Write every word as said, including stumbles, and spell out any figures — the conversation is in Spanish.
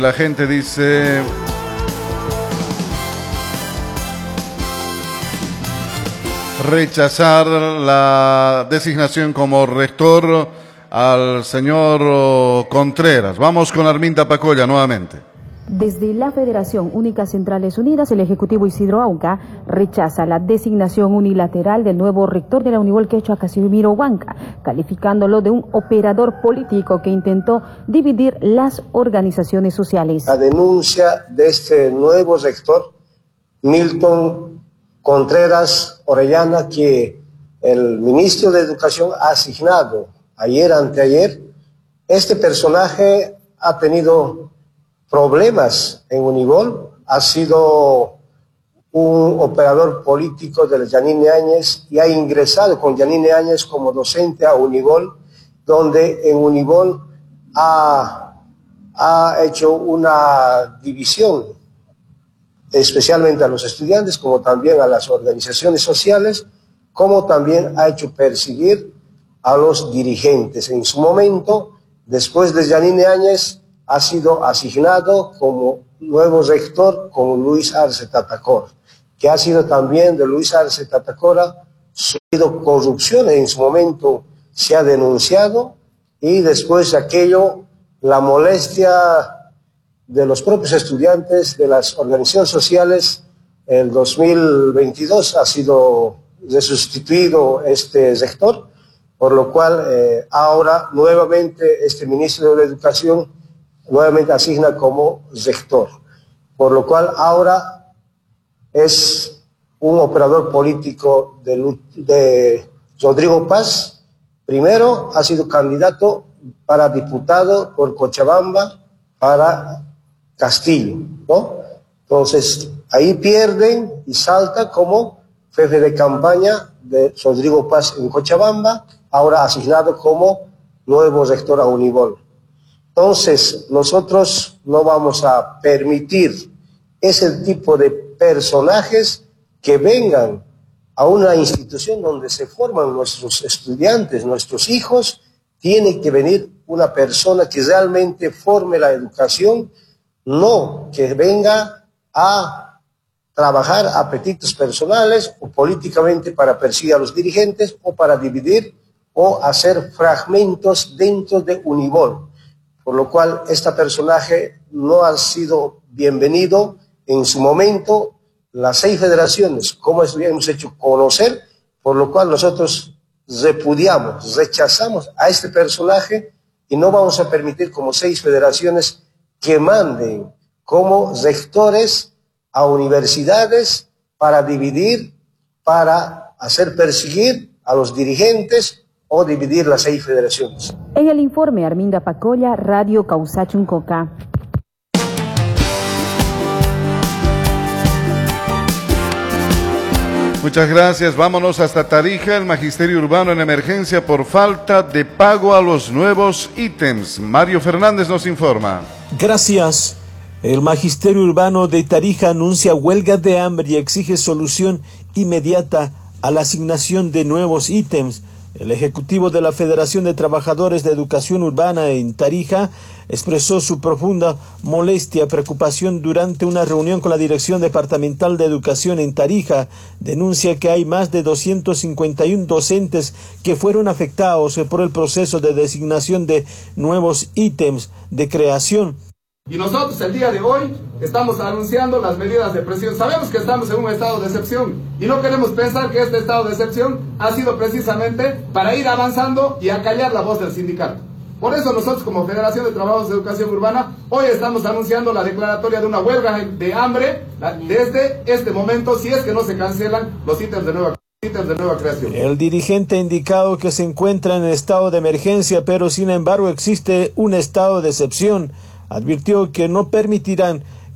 La gente dice... rechazar la designación como rector al señor Contreras. Vamos con Arminda Pacolla nuevamente. Desde la Federación Única Centrales Unidas, el Ejecutivo Isidro Auca rechaza la designación unilateral del nuevo rector de la Univol Quechua, Casimiro Huanca, calificándolo de un operador político que intentó dividir las organizaciones sociales. La denuncia de este nuevo rector, Milton Contreras Orellana, que el ministro de Educación ha asignado ayer, anteayer. Este personaje ha tenido problemas en Univol, ha sido un operador político de Yanine Áñez y ha ingresado con Yanine Áñez como docente a Univol, donde en Univol ha, ha hecho una división, especialmente a los estudiantes, como también a las organizaciones sociales, como también ha hecho perseguir a los dirigentes. En su momento, después de Yanine Áñez, ha sido asignado como nuevo rector con Luis Arce Tatacora, que ha sido también de Luis Arce Tatacora, sufrido corrupción, en su momento se ha denunciado, y después de aquello, la molestia de los propios estudiantes, de las organizaciones sociales, el dos mil veintidós ha sido resustituido este rector, por lo cual eh, ahora nuevamente este ministro de Educación nuevamente asigna como rector, por lo cual ahora es un operador político de, de Rodrigo Paz. Primero ha sido candidato para diputado por Cochabamba, para Castillo, ¿no? Entonces, ahí pierden y salta como jefe de campaña de Rodrigo Paz en Cochabamba, ahora asignado como nuevo rector a Univol. Entonces, nosotros no vamos a permitir ese tipo de personajes que vengan a una institución donde se forman nuestros estudiantes, nuestros hijos. Tiene que venir una persona que realmente forme la educación, no que venga a trabajar a apetitos personales o políticamente para perseguir a los dirigentes o para dividir o hacer fragmentos dentro de Univol. Por lo cual, este personaje no ha sido bienvenido en su momento. Las seis federaciones, como hemos hecho conocer, por lo cual nosotros repudiamos, rechazamos a este personaje y no vamos a permitir como seis federaciones que manden como rectores a universidades para dividir, para hacer perseguir a los dirigentes o dividir las seis federaciones. En el informe, Arminda Pacolla, Radio Causachuncoca. Muchas gracias. Vámonos hasta Tarija. El Magisterio Urbano en emergencia por falta de pago a los nuevos ítems. Mario Fernández nos informa. Gracias. El Magisterio Urbano de Tarija anuncia huelga de hambre y exige solución inmediata a la asignación de nuevos ítems. El ejecutivo de la Federación de Trabajadores de Educación Urbana en Tarija expresó su profunda molestia y preocupación durante una reunión con la Dirección Departamental de Educación en Tarija. Denuncia que hay más de doscientos cincuenta y uno docentes que fueron afectados por el proceso de designación de nuevos ítems de creación. Y nosotros el día de hoy estamos anunciando las medidas de presión. Sabemos que estamos en un estado de excepción y no queremos pensar que este estado de excepción ha sido precisamente para ir avanzando y acallar la voz del sindicato. Por eso nosotros como Federación de Trabajadores de Educación Urbana hoy estamos anunciando la declaratoria de una huelga de hambre desde este momento si es que no se cancelan los ítems de nueva ítems de nueva creación. El dirigente ha indicado que se encuentra en estado de emergencia, pero sin embargo existe un estado de excepción. Advirtió que no permitirán